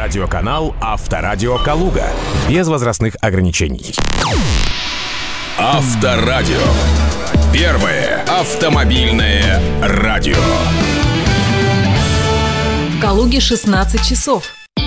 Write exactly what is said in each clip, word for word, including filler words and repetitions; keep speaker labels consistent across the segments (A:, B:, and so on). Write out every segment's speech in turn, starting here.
A: Радиоканал Авторадио Калуга. Без возрастных ограничений.
B: Авторадио. Первое автомобильное радио.
C: В Калуге шестнадцать часов.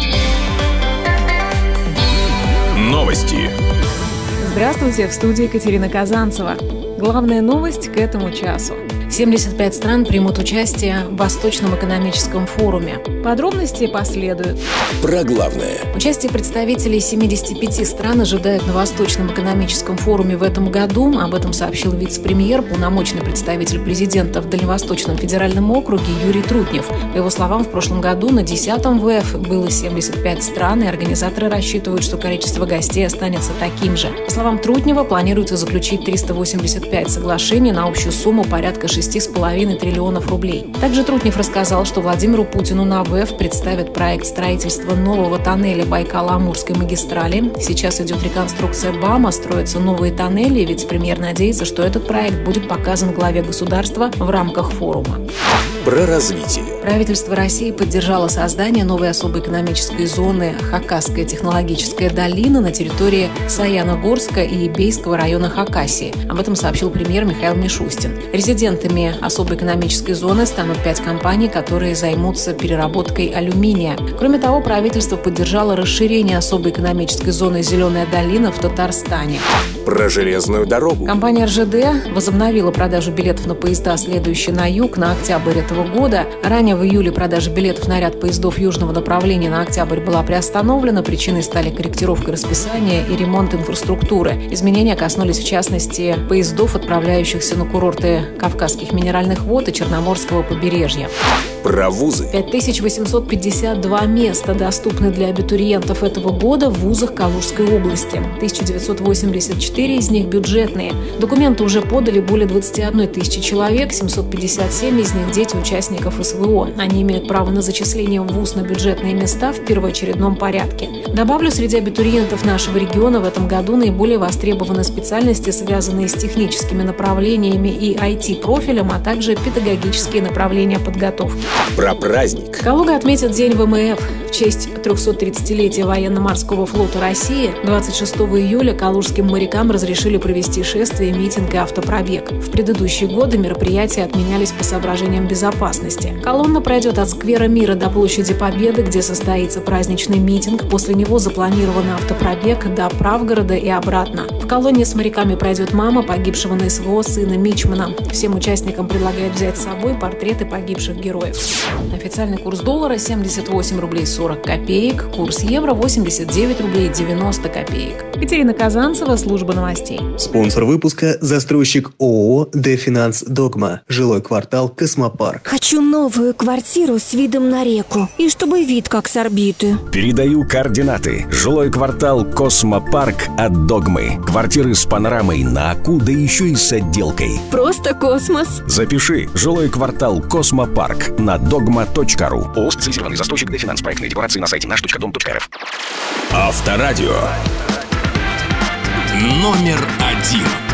B: Новости.
C: Здравствуйте, в студии Екатерина Казанцева. Главная новость к этому часу. семьдесят пять стран примут участие в Восточном экономическом форуме. Подробности последуют.
B: Про главное.
C: Участие представителей семидесяти пяти стран ожидают на Восточном экономическом форуме в этом году. Об этом сообщил вице-премьер, полномочный представитель президента в Дальневосточном федеральном округе Юрий Трутнев. По его словам, в прошлом году на десятом ВЭФ было семьдесят пять стран, и организаторы рассчитывают, что количество гостей останется таким же. По словам Трутнева, планируется заключить триста восемьдесят пять соглашений на общую сумму порядка шести с половиной триллионов рублей. Также Трутнев рассказал, что Владимиру Путину на ВЭФ представят проект строительства нового тоннеля Байкало-Амурской магистрали. Сейчас идет реконструкция БАМа, строятся новые тоннели, и вице-премьер надеется, что этот проект будет показан главе государства в рамках форума.
B: Про развитие.
C: Правительство России поддержало создание новой особой экономической зоны Хакасская технологическая долина на территории Саяногорска и Бейского района Хакасии. Об этом сообщил премьер Михаил Мишустин. Резидентами особой экономической зоны станут пять компаний, которые займутся переработкой алюминия. Кроме того, правительство поддержало расширение особой экономической зоны «Зеленая долина» в Татарстане.
B: Про железную дорогу.
C: Компания эр жэ дэ возобновила продажу билетов на поезда, следующие на юг, на октябрь этого года. Ранее в июле продажа билетов на ряд поездов южного направления на октябрь была приостановлена. Причиной стали корректировка расписания и ремонт инфраструктуры. Изменения коснулись, в частности, поездов, отправляющихся на курорты Кавказских минеральных вод и Черноморского побережья.
B: Про вузы.
C: пять тысяч восемьсот пятьдесят два места доступны для абитуриентов этого года в вузах Калужской области. тысяча девятьсот восемьдесят четыре из них бюджетные. Документы уже подали более двадцати одной тысячи человек, семьсот пятьдесят семь из них дети участников эс вэ о. Они имеют право на зачисление в вуз на бюджетные места в первоочередном порядке. Добавлю, среди абитуриентов нашего региона в этом году наиболее востребованы специальности, связанные с техническими направлениями и ай ти-профилем, а также педагогические направления подготовки.
B: Про праздник.
C: Калуга отметит День вэ эм эф. В честь трехсотридцатилетия военно-морского флота России двадцать шестого июля калужским морякам разрешили провести шествие, митинг и автопробег. В предыдущие годы мероприятия отменялись по соображениям безопасности. Колонна пройдет от Сквера Мира до Площади Победы, где состоится праздничный митинг. После него запланирован автопробег до Правгорода и обратно. В колонне с моряками пройдет мама погибшего на эс вэ о сына Мичмана. Всем участникам предлагают взять с собой портреты погибших героев. Официальный курс доллара семьдесят восемь рублей сорок копеек, курс евро восемьдесят девять рублей девяносто копеек. Екатерина Казанцева, служба новостей.
D: Спонсор выпуска – застройщик ООО «Дефинанс Догма», жилой квартал «Космопарк».
E: Хочу новую квартиру с видом на реку и чтобы вид как с орбиты.
A: Передаю координаты. Жилой квартал «Космопарк» от «Догмы». Квартиры с панорамой на Аку, да еще и с отделкой.
E: Просто космос.
A: Запиши. Жилой квартал «Космопарк» на догма точка ру.
F: ООО «Специализированный застройщик Дефинанс». Проектные декорации на сайте наш точка дом точка эр эф.
B: Авторадио. Номер один.